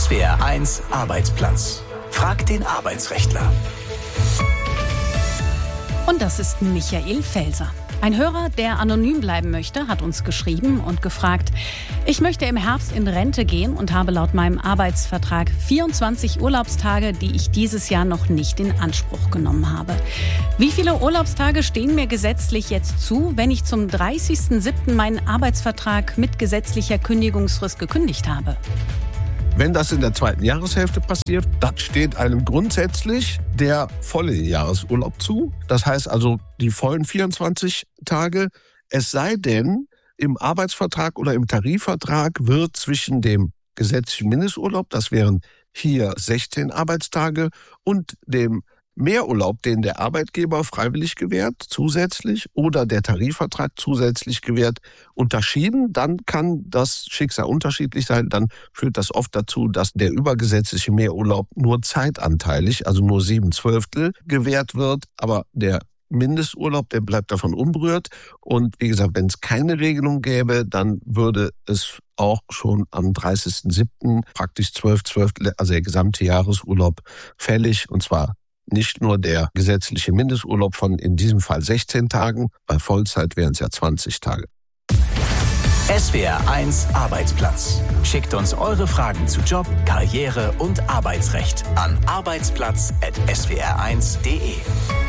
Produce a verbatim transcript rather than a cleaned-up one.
S W R eins Arbeitsplatz. Frag den Arbeitsrechtler. Und das ist Michael Felser. Ein Hörer, der anonym bleiben möchte, hat uns geschrieben und gefragt: Ich möchte im Herbst in Rente gehen und habe laut meinem Arbeitsvertrag vierundzwanzig Urlaubstage, die ich dieses Jahr noch nicht in Anspruch genommen habe. Wie viele Urlaubstage stehen mir gesetzlich jetzt zu, wenn ich zum dreißigsten siebten meinen Arbeitsvertrag mit gesetzlicher Kündigungsfrist gekündigt habe? Wenn das in der zweiten Jahreshälfte passiert, dann steht einem grundsätzlich der volle Jahresurlaub zu. Das heißt also die vollen vierundzwanzig Tage. Es sei denn, im Arbeitsvertrag oder im Tarifvertrag wird zwischen dem gesetzlichen Mindesturlaub, das wären hier sechzehn Arbeitstage, und dem Mehrurlaub, den der Arbeitgeber freiwillig gewährt, zusätzlich, oder der Tarifvertrag zusätzlich gewährt, unterschieden. Dann kann das Schicksal unterschiedlich sein. Dann führt das oft dazu, dass der übergesetzliche Mehrurlaub nur zeitanteilig, also nur sieben Zwölftel, gewährt wird. Aber der Mindesturlaub, der bleibt davon unberührt. Und wie gesagt, wenn es keine Regelung gäbe, dann würde es auch schon am dreißigsten siebten praktisch zwölf Zwölftel, also der gesamte Jahresurlaub, fällig, und zwar nicht nur der gesetzliche Mindesturlaub von in diesem Fall sechzehn Tagen, bei Vollzeit wären es ja zwanzig Tage. S W R eins Arbeitsplatz. Schickt uns eure Fragen zu Job, Karriere und Arbeitsrecht an arbeitsplatz at s w r eins punkt d e.